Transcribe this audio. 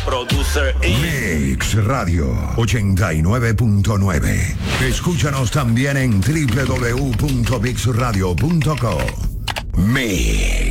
Producer Mix Radio 89.9. Escúchanos también en www.mixradio.co. Mix.